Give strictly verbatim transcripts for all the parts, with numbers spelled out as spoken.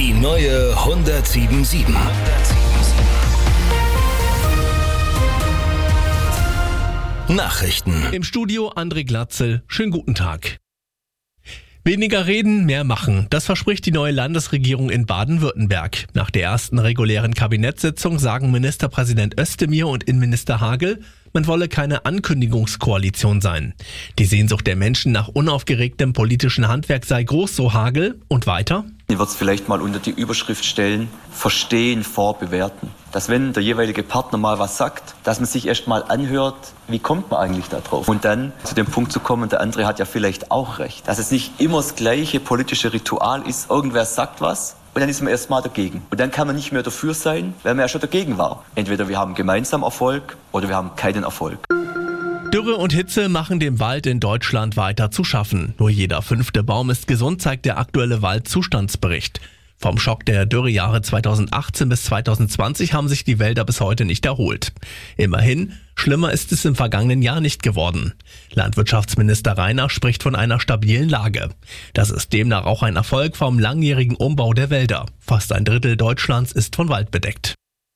Die neue hundertsieben Komma sieben. Nachrichten. Im Studio André Glatzel. Schönen guten Tag. Weniger reden, mehr machen. Das verspricht die neue Landesregierung in Baden-Württemberg. Nach der ersten regulären Kabinettssitzung sagen Ministerpräsident Özdemir und Innenminister Hagel, man wolle keine Ankündigungskoalition sein. Die Sehnsucht der Menschen nach unaufgeregtem politischen Handwerk sei groß, so Hagel. Und weiter? Ich würde es vielleicht mal unter die Überschrift stellen, verstehen vor bewerten. Dass wenn der jeweilige Partner mal was sagt, dass man sich erst mal anhört, wie kommt man eigentlich da drauf? Und dann zu dem Punkt zu kommen, der andere hat ja vielleicht auch recht. Dass es nicht immer das gleiche politische Ritual ist, irgendwer sagt was und dann ist man erst mal dagegen. Und dann kann man nicht mehr dafür sein, weil man ja schon dagegen war. Entweder wir haben gemeinsam Erfolg oder wir haben keinen Erfolg. Dürre und Hitze machen dem Wald in Deutschland weiter zu schaffen. Nur jeder fünfte Baum ist gesund, zeigt der aktuelle Waldzustandsbericht. Vom Schock der Dürrejahre zweitausendachtzehn bis zweitausendzwanzig haben sich die Wälder bis heute nicht erholt. Immerhin, schlimmer ist es im vergangenen Jahr nicht geworden. Landwirtschaftsminister Rainer spricht von einer stabilen Lage. Das ist demnach auch ein Erfolg vom langjährigen Umbau der Wälder. Fast ein Drittel Deutschlands ist von Wald bedeckt.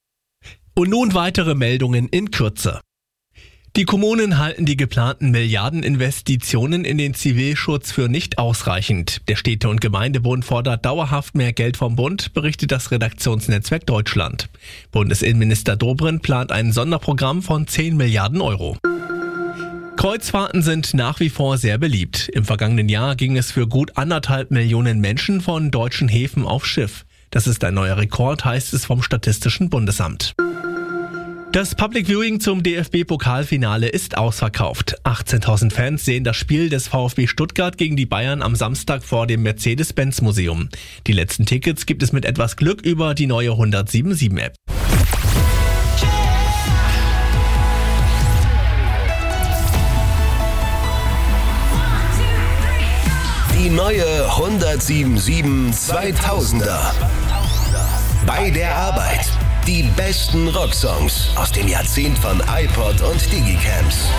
Und nun weitere Meldungen in Kürze. Die Kommunen halten die geplanten Milliardeninvestitionen in den Zivilschutz für nicht ausreichend. Der Städte- und Gemeindebund fordert dauerhaft mehr Geld vom Bund, berichtet das Redaktionsnetzwerk Deutschland. Bundesinnenminister Dobrindt plant ein Sonderprogramm von zehn Milliarden Euro. Kreuzfahrten sind nach wie vor sehr beliebt. Im vergangenen Jahr ging es für gut anderthalb Millionen Menschen von deutschen Häfen aufs Schiff. Das ist ein neuer Rekord, heißt es vom Statistischen Bundesamt. Das Public Viewing zum D F B-Pokalfinale ist ausverkauft. achtzehntausend Fans sehen das Spiel des VfB Stuttgart gegen die Bayern am Samstag vor dem Mercedes-Benz-Museum. Die letzten Tickets gibt es mit etwas Glück über die neue hundertsieben Komma sieben App. Die neue hundertsieben Komma sieben zweitausender. Bei der Arbeit. Die besten Rocksongs aus dem Jahrzehnt von iPod und Digicams.